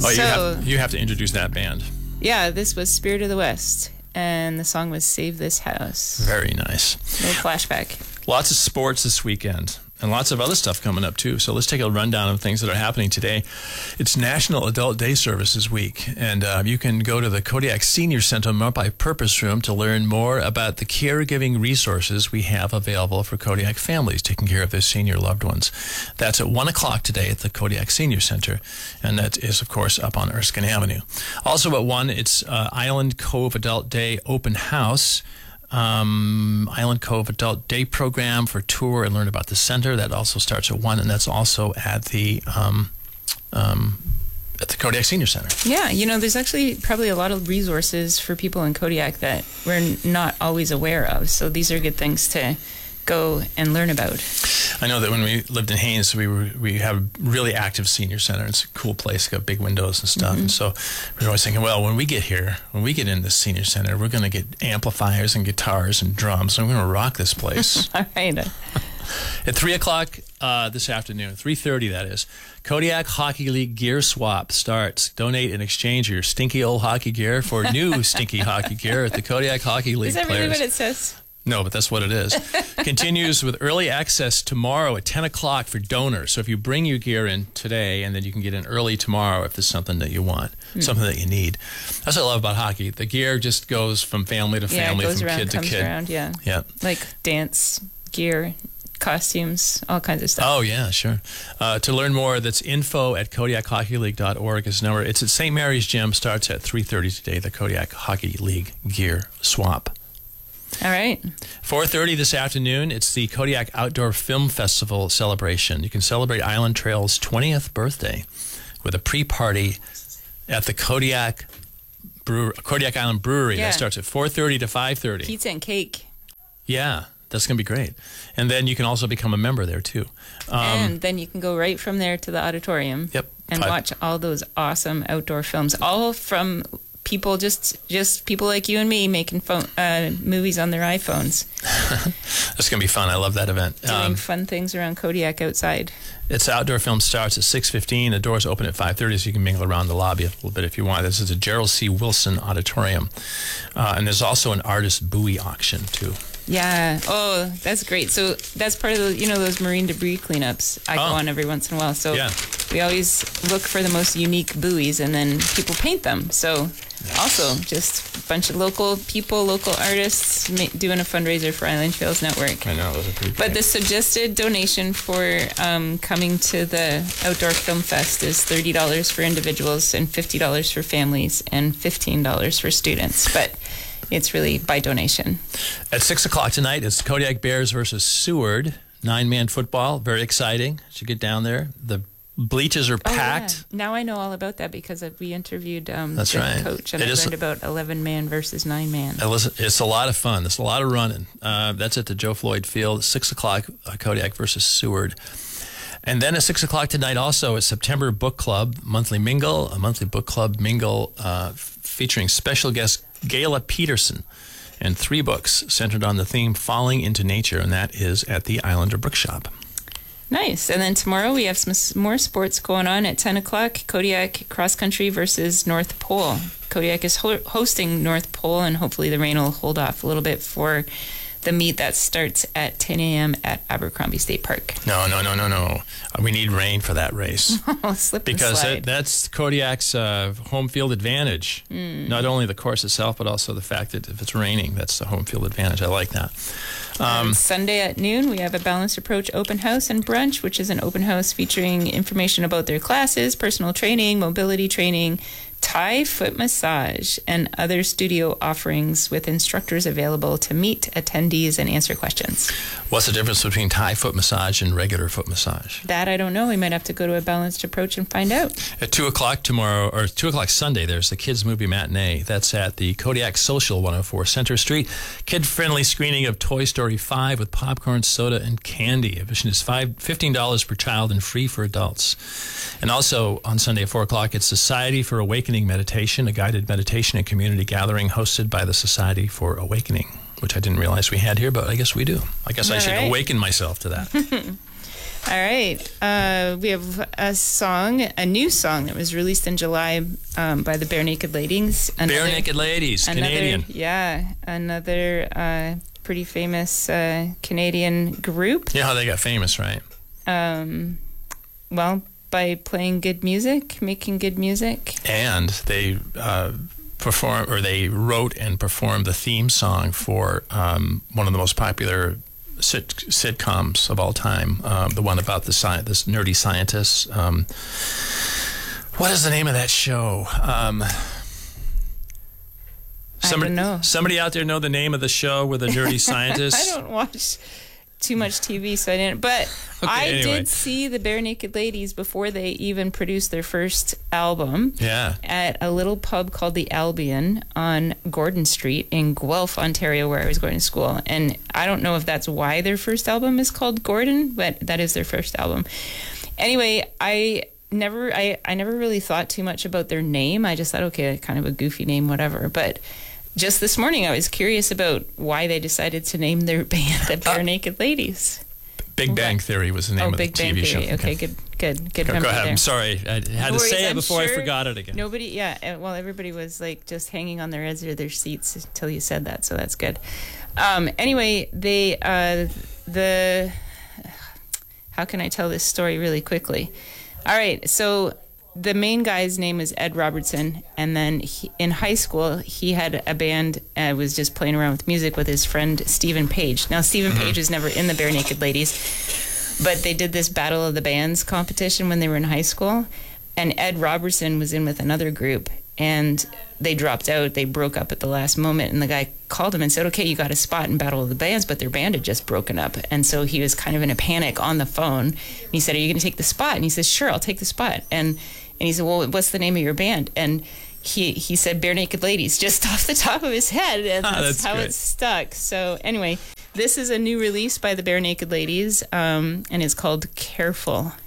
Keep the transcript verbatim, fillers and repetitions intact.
Oh, you So, have, you have to introduce that band. yeah, this was Spirit of the West, and the song was Save This House. Very nice. No flashback. Lots of sports this weekend. And lots of other stuff coming up, too. So let's take a rundown of things that are happening today. It's National Adult Day Services Week, and uh, you can go to the Kodiak Senior Center Multi-Purpose Room to learn more about the caregiving resources we have available for Kodiak families taking care of their senior loved ones. That's at one o'clock today at the Kodiak Senior Center, and that is, of course, up on Erskine Avenue. Also at one, it's uh, Island Cove Adult Day Open House. Um, Island Cove Adult Day Program for tour and learn about the center. That also starts at one, and that's also at the um, um, at the Kodiak Senior Center. Yeah, you know, there's actually probably a lot of resources for people in Kodiak that we're not always aware of. So these are good things to go and learn about. I know that when we lived in Haines, we were we have a really active senior center. It's a cool place, got big windows and stuff. Mm-hmm. And so we were always thinking, well, when we get here, when we get in this senior center, we're going to get amplifiers and guitars and drums, and we're going to rock this place. All right. At three o'clock uh, this afternoon, three thirty that is, Kodiak Hockey League Gear Swap starts. Donate and exchange your stinky old hockey gear for new stinky hockey gear at the Kodiak Hockey League. Is that players. really what it says? No, but that's what it is. Continues with early access tomorrow at ten o'clock for donors. So if you bring your gear in today, and then you can get in early tomorrow if there's something that you want, mm. something that you need. That's what I love about hockey. The gear just goes from family to yeah, family, it goes from around, kid to comes kid. Around, yeah. Yeah. Like dance, gear, costumes, all kinds of stuff. Oh, yeah, sure. Uh, to learn more, that's info at Kodiak Hockey League dot org is the number. It's at Saint Mary's Gym, starts at three thirty today, the Kodiak Hockey League Gear Swap. All right. four thirty this afternoon, it's the Kodiak Outdoor Film Festival celebration. You can celebrate Island Trail's twentieth birthday with a pre-party at the Kodiak Brewer, Kodiak Island Brewery. Yeah. That starts at four thirty to five thirty. Pizza and cake. Yeah, that's going to be great. And then you can also become a member there, too. Um, and then you can go right from there to the auditorium. Yep. And Five. watch all those awesome outdoor films, all from people, just just people like you and me making phone, uh, movies on their iPhones. That's going to be fun. I love that event. Doing Um, fun things around Kodiak outside. Its outdoor film starts at six fifteen. The doors open at five thirty, so you can mingle around the lobby a little bit if you want. This is the Gerald C. Wilson Auditorium. Uh, and there's also an artist buoy auction, too. Yeah. Oh, that's great. So that's part of the, you know, those marine debris cleanups I Oh. go on every once in a while. So Yeah. we always look for the most unique buoys, and then people paint them. So also just a bunch of local people, local artists ma- doing a fundraiser for Island Trails Network. I know, those are pretty But the suggested donation for um, coming to the Outdoor Film Fest is thirty dollars for individuals and fifty dollars for families and fifteen dollars for students. But it's really by donation. At six o'clock tonight, it's Kodiak Bears versus Seward. Nine-man football. Very exciting. Should get down there. The bleachers are packed. Oh, yeah. Now I know all about that because we interviewed um, That's the right. coach, and It I is- learned about eleven-man versus nine-man. It's a lot of fun. There's a lot of running. Uh, that's at the Joe Floyd Field. Six o'clock, uh, Kodiak versus Seward. And then at six o'clock tonight also, it's September Book Club monthly mingle, a monthly book club mingle uh, f- featuring special guest Gayla Peterson and three books centered on the theme Falling into Nature, and that is at the Islander Bookshop. Nice. And then tomorrow we have some s- more sports going on at ten o'clock. Kodiak Cross Country versus North Pole. Kodiak is ho- hosting North Pole, and hopefully the rain will hold off a little bit for the meet that starts at ten a.m. at Abercrombie State Park. No, no, no, no, no. Uh, We need rain for that race. Oh, slip and Because slide. it, that's Kodiak's uh, home field advantage. Mm. Not only the course itself, but also the fact that if it's raining, that's the home field advantage. I like that. Um, On Sunday at noon, we have a Balanced Approach open house and brunch, which is an open house featuring information about their classes, personal training, mobility training, Thai foot massage, and other studio offerings with instructors available to meet attendees and answer questions. What's the difference between Thai foot massage and regular foot massage? That I don't know. We might have to go to a Balanced Approach and find out. At two o'clock tomorrow, or two o'clock Sunday, there's the Kids Movie Matinee. That's at the Kodiak Social, one oh four Center Street. Kid-friendly screening of Toy Story five with popcorn, soda, and candy. Admission is five, fifteen dollars per child and free for adults. And also on Sunday at four o'clock, it's Society for Awakening Meditation, a guided meditation and community gathering hosted by the Society for Awakening, which I didn't realize we had here, but I guess we do. I guess I All should right. awaken myself to that. All right. Uh, we have a song, a new song that was released in July um, by the Bare Naked Ladies. Another, Bare Naked Ladies, another, Canadian. Yeah, another uh, pretty famous uh, Canadian group. Yeah, how they got famous, right? Um, well, by playing good music, making good music. And they uh, perform, or they wrote and performed the theme song for um, one of the most popular Sit- sitcoms of all time, um, the one about the sci- this nerdy scientist. Um, what is the name of that show? Um, somebody, I don't know. Somebody out there know the name of the show with the nerdy scientist? I don't watch too much T V, so I didn't. But okay, I anyway. did see the Bare Naked Ladies before they even produced their first album. Yeah. At a little pub called the Albion on Gordon Street in Guelph, Ontario, where I was going to school. And I don't know if that's why their first album is called Gordon, but that is their first album. Anyway, I never, I, I never really thought too much about their name. I just thought, okay, kind of a goofy name, whatever. But just this morning, I was curious about why they decided to name their band the Bare uh, Naked Ladies. Big Bang Theory was the name oh, of Big the Bang T V Theory. show. Okay, okay, good, good, good. Go, go ahead. There. I'm sorry. I had no to worries, say it I'm before sure I forgot it again. Nobody, yeah. Well, everybody was like just hanging on their edge of their seats until you said that, so that's good. Um, anyway, they uh, the how can I tell this story really quickly? All right, so the main guy's name is Ed Robertson, and then he, in high school he had a band and uh, was just playing around with music with his friend Stephen Page. Now Stephen mm-hmm. Page was never in the Bare Naked Ladies, but they did this Battle of the Bands competition when they were in high school, and Ed Robertson was in with another group, and they dropped out. They broke up at the last moment, and the guy called him and said, okay, you got a spot in Battle of the Bands, but their band had just broken up. And so he was kind of in a panic on the phone. And he said, are you going to take the spot? And he says, sure, I'll take the spot. And and he said, well, what's the name of your band? And he he said Bare Naked Ladies, just off the top of his head. And that's, that's how great. it stuck. So anyway, this is a new release by the Bare Naked Ladies, um, and it's called Careful.